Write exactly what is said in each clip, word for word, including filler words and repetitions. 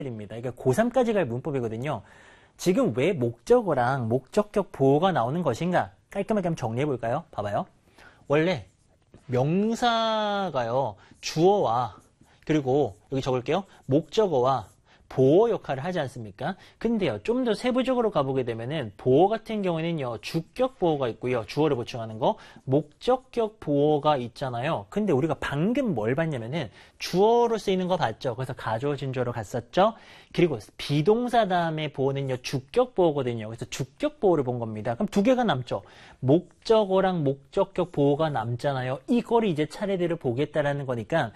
입니다. 이게 고삼까지 갈 문법이거든요. 지금 왜 목적어랑 목적격 보어가 나오는 것인가? 깔끔하게 한번 정리해 볼까요? 봐봐요. 원래 명사가요, 주어와 그리고 여기 적을게요. 목적어와 보어 역할을 하지 않습니까? 근데요, 좀 더 세부적으로 가보게 되면은 보어 같은 경우에는요, 주격 보어가 있고요, 주어를 보충하는 거, 목적격 보어가 있잖아요. 근데 우리가 방금 뭘 봤냐면은 주어로 쓰이는 거 봤죠? 그래서 가주어진 주어로 갔었죠? 그리고 비동사 다음에 보어는요, 주격 보어거든요. 그래서 주격 보어를 본 겁니다. 그럼 두 개가 남죠? 목적어랑 목적격 보어가 남잖아요. 이걸 이제 차례대로 보겠다라는 거니까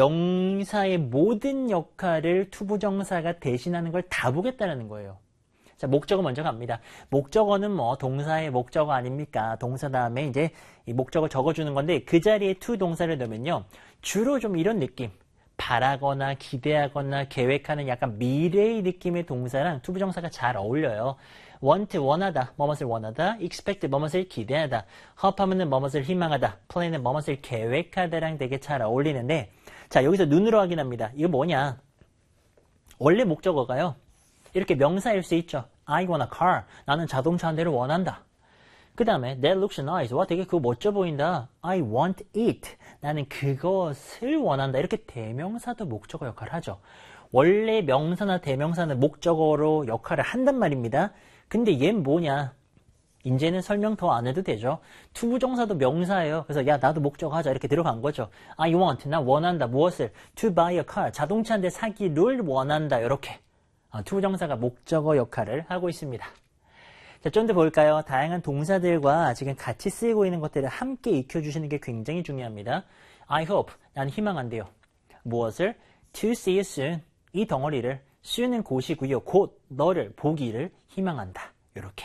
명사의 모든 역할을 투부정사가 대신하는 걸 다 보겠다는 거예요. 자, 목적어 먼저 갑니다. 목적어는 뭐 동사의 목적어 아닙니까? 동사 다음에 이제 이 목적어 적어주는 건데 그 자리에 to 동사를 넣으면요. 주로 좀 이런 느낌. 바라거나 기대하거나 계획하는 약간 미래의 느낌의 동사랑 투부정사가 잘 어울려요. want, 원하다, 뭐뭇을 원하다, expect, 뭐뭇을 기대하다, hope 하면은 뭐뭇을 희망하다, plan은 뭐뭇을 계획하다랑 되게 잘 어울리는데 자, 여기서 눈으로 확인합니다. 이거 뭐냐? 원래 목적어가요. 이렇게 명사일 수 있죠. I want a car. 나는 자동차 한 대를 원한다. 그 다음에 that looks nice. 와, 되게 그거 멋져 보인다. I want it. 나는 그것을 원한다. 이렇게 대명사도 목적어 역할을 하죠. 원래 명사나 대명사는 목적어로 역할을 한단 말입니다. 근데 얘는 뭐냐? 이제는 설명 더 안 해도 되죠. 투부정사도 명사예요. 그래서 야, 나도 목적어 하자. 이렇게 들어간 거죠. I want. 나 원한다. 무엇을? To buy a car. 자동차 한 대 사기를 원한다. 이렇게. 아, 투부정사가 목적어 역할을 하고 있습니다. 자, 좀 더 볼까요? 다양한 동사들과 지금 같이 쓰이고 있는 것들을 함께 익혀주시는 게 굉장히 중요합니다. I hope. 난 희망한대요. 무엇을? To see you soon. 이 덩어리를. soon은 곧이고요. 곧 너를 보기를 희망한다. 이렇게.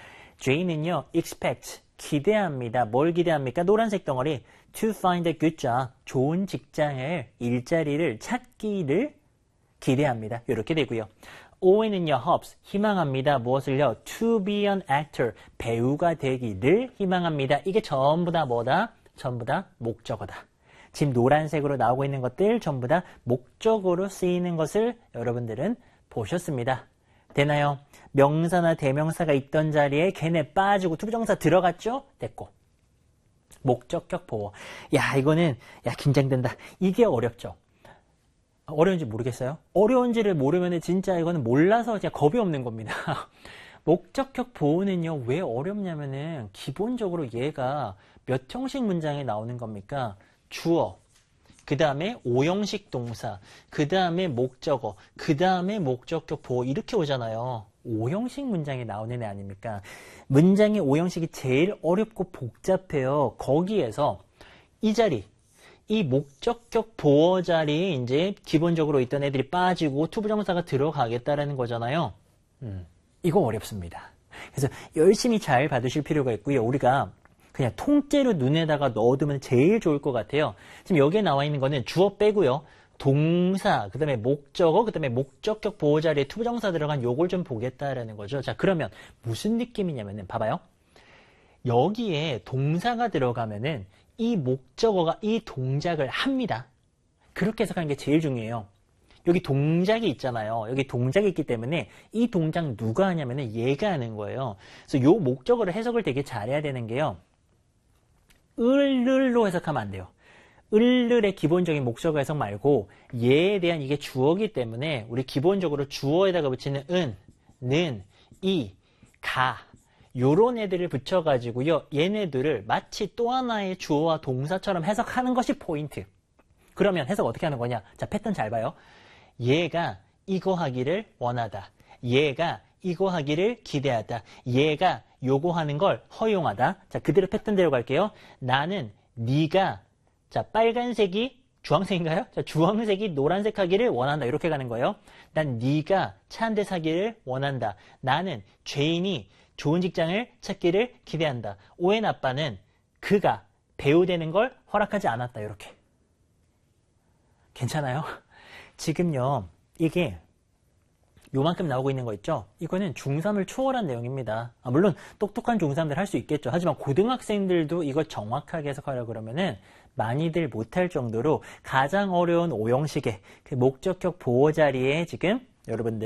J는요, expect, 기대합니다. 뭘 기대합니까? 노란색 덩어리, to find a good job, 좋은 직장을, 일자리를 찾기를 기대합니다. 이렇게 되고요. O는요, hopes, 희망합니다. 무엇을요? To be an actor, 배우가 되기를 희망합니다. 이게 전부 다 뭐다? 전부 다 목적어다. 지금 노란색으로 나오고 있는 것들 전부 다 목적어로 쓰이는 것을 여러분들은 보셨습니다. 되나요? 명사나 대명사가 있던 자리에 걔네 빠지고 투부정사 들어갔죠? 됐고. 목적격 보어. 야, 이거는 야 긴장된다. 이게 어렵죠? 어려운지 모르겠어요? 어려운지를 모르면 진짜 이거는 몰라서 그냥 겁이 없는 겁니다. 목적격 보어는요, 왜 어렵냐면은 기본적으로 얘가 몇 형식 문장에 나오는 겁니까? 주어, 그 다음에 오형식 동사, 그 다음에 목적어, 그 다음에 목적격 보어 이렇게 오잖아요. 오형식 문장에 나오는 애 아닙니까? 문장의 오형식이 제일 어렵고 복잡해요. 거기에서 이 자리, 이 목적격 보어 자리에 이제 기본적으로 있던 애들이 빠지고 투부정사가 들어가겠다라는 거잖아요. 음, 이거 어렵습니다. 그래서 열심히 잘 받으실 필요가 있고요. 우리가 그냥 통째로 눈에다가 넣어두면 제일 좋을 것 같아요. 지금 여기에 나와 있는 거는 주어 빼고요. 동사, 그 다음에 목적어, 그 다음에 목적격 보호 자리에 투부정사 들어간 요걸 좀 보겠다라는 거죠. 자, 그러면 무슨 느낌이냐면은 봐봐요. 여기에 동사가 들어가면은 이 목적어가 이 동작을 합니다. 그렇게 해석하는 게 제일 중요해요. 여기 동작이 있잖아요. 여기 동작이 있기 때문에 이 동작 누가 하냐면은 얘가 하는 거예요. 그래서 요 목적어를 해석을 되게 잘해야 되는 게요. 을을로 해석하면 안 돼요. 을을의 기본적인 목적어 해석 말고 얘에 대한 이게 주어기 때문에 우리 기본적으로 주어에다가 붙이는 은, 는, 이, 가 요런 애들을 붙여가지고요. 얘네들을 마치 또 하나의 주어와 동사처럼 해석하는 것이 포인트. 그러면 해석 어떻게 하는 거냐? 자, 패턴 잘 봐요. 얘가 이거 하기를 원하다. 얘가 이거 하기를 기대하다. 얘가 요거 하는 걸 허용하다. 자, 그대로 패턴대로 갈게요. 나는 네가 자 빨간색이 주황색인가요? 자, 주황색이 노란색 하기를 원한다. 이렇게 가는 거예요. 난 네가 차 한 대 사기를 원한다. 나는 죄인이 좋은 직장을 찾기를 기대한다. 오엔 아빠는 그가 배우 되는 걸 허락하지 않았다. 이렇게. 괜찮아요? 지금요. 이게 요만큼 나오고 있는 거 있죠? 이거는 중삼을 초월한 내용입니다. 아, 물론 똑똑한 중삼들 할 수 있겠죠. 하지만 고등학생들도 이걸 정확하게 해석하려고 그러면은 많이들 못할 정도로 가장 어려운 오형식의 그 목적격 보호 자리에 지금 여러분들